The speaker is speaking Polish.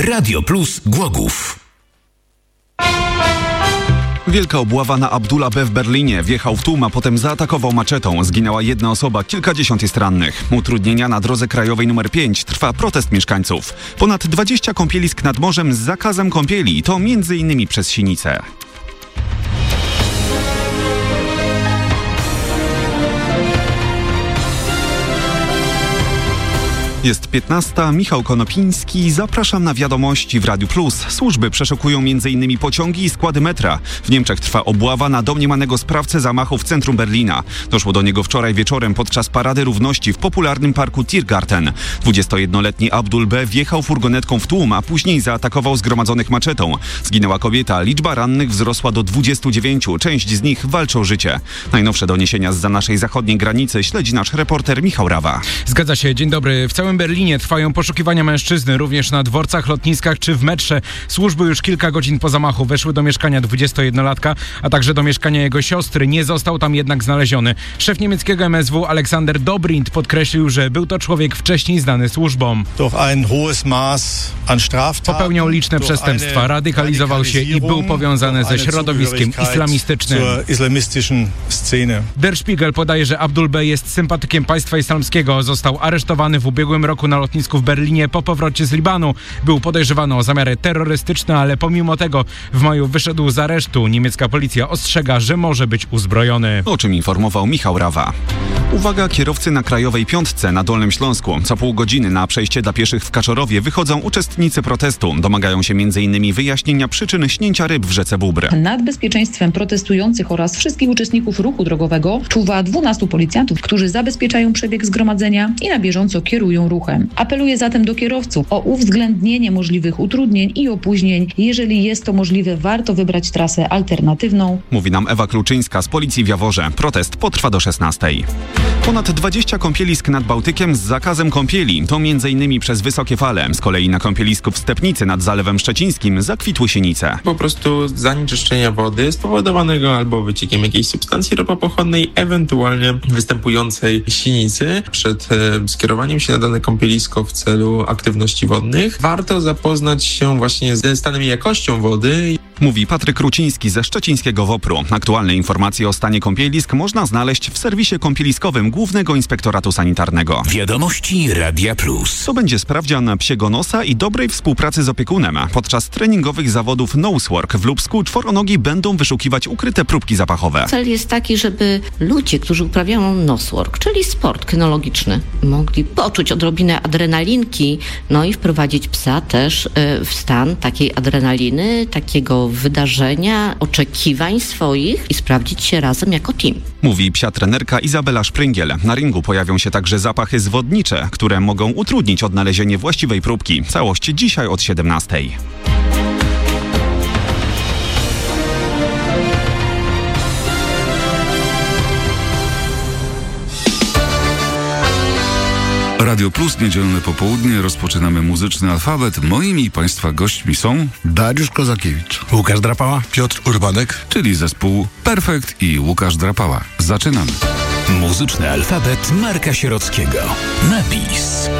Radio Plus Głogów. Wielka obława na Abdullah B. w Berlinie. Wjechał w tłum, a potem zaatakował maczetą. Zginęła jedna osoba, kilkadziesiąt jest rannych. Utrudnienia na drodze krajowej nr 5. Trwa protest mieszkańców. Ponad 20 kąpielisk nad morzem z zakazem kąpieli. To m.in. przez Sinicę. Jest 15. Michał Konopiński. Zapraszam na wiadomości w Radiu Plus. Służby przeszukują m.in. pociągi i składy metra. W Niemczech trwa obława na domniemanego sprawcę zamachu w centrum Berlina. Doszło do niego wczoraj wieczorem podczas Parady Równości w popularnym parku Tiergarten. 21-letni Abdul B. wjechał furgonetką w tłum, a później zaatakował zgromadzonych maczetą. Zginęła kobieta. Liczba rannych wzrosła do 29. Część z nich walczy o życie. Najnowsze doniesienia zza naszej zachodniej granicy śledzi nasz reporter Michał Rawa. Zgadza się. Dzień dobry. W całym Berlinie trwają poszukiwania mężczyzny, również na dworcach, lotniskach czy w metrze. Służby już kilka godzin po zamachu weszły do mieszkania 21-latka, a także do mieszkania jego siostry. Nie został tam jednak znaleziony. Szef niemieckiego MSW Alexander Dobrindt podkreślił, że był to człowiek wcześniej znany służbom. Popełniał liczne przestępstwa, radykalizował się i był powiązany ze środowiskiem islamistycznym. Der Spiegel podaje, że Abdul B. jest sympatykiem państwa islamskiego. Został aresztowany w ubiegłym roku na lotnisku w Berlinie po powrocie z Libanu. Był podejrzewany o zamiary terrorystyczne, ale pomimo tego w maju wyszedł z aresztu. Niemiecka policja ostrzega, że może być uzbrojony. O czym informował Michał Rawa. Uwaga, kierowcy na Krajowej Piątce na Dolnym Śląsku. Co pół godziny na przejście dla pieszych w Kaczorowie wychodzą uczestnicy protestu. Domagają się m.in. wyjaśnienia przyczyn śnięcia ryb w rzece Bóbr. Nad bezpieczeństwem protestujących oraz wszystkich uczestników ruchu drogowego czuwa 12 policjantów, którzy zabezpieczają przebieg zgromadzenia i na bieżąco kierują ruchem. Apeluję zatem do kierowców o uwzględnienie możliwych utrudnień i opóźnień. Jeżeli jest to możliwe, warto wybrać trasę alternatywną. Mówi nam Ewa Kluczyńska z Policji w Jaworze. Protest potrwa do 16. Ponad 20 kąpielisk nad Bałtykiem z zakazem kąpieli. To m.in. przez wysokie fale. Z kolei na kąpielisku w Stepnicy nad Zalewem Szczecińskim zakwitły sinice. Po prostu zanieczyszczenia wody spowodowanego albo wyciekiem jakiejś substancji ropopochodnej, ewentualnie występującej sinicy. Przed skierowaniem się na dane kąpielisko w celu aktywności wodnych warto zapoznać się właśnie ze stanem i jakością wody. Mówi Patryk Ruciński ze szczecińskiego WOPR-u. Aktualne informacje o stanie kąpielisk można znaleźć w serwisie kąpieliskowym Głównego Inspektoratu Sanitarnego. Wiadomości Radia Plus. To będzie sprawdzian psiego nosa i dobrej współpracy z opiekunem. Podczas treningowych zawodów Nosework w Lubsku czworonogi będą wyszukiwać ukryte próbki zapachowe. Cel jest taki, żeby ludzie, którzy uprawiają nosework, czyli sport kynologiczny, mogli poczuć odrobinę adrenalinki, no i wprowadzić psa też w stan takiej adrenaliny, takiego wydarzenia, oczekiwań swoich i sprawdzić się razem jako team. Mówi psia trenerka Izabela Szpryngiel. Na ringu pojawią się także zapachy zwodnicze, które mogą utrudnić odnalezienie właściwej próbki. Całość dzisiaj od 17. Radio Plus, niedzielne popołudnie. Rozpoczynamy muzyczny alfabet. Moimi i Państwa gośćmi są Dariusz Kozakiewicz, Łukasz Drapała, Piotr Urbanek, czyli zespół Perfekt i Łukasz Drapała. Zaczynamy. Muzyczny alfabet Marka Sierockiego. Na bis.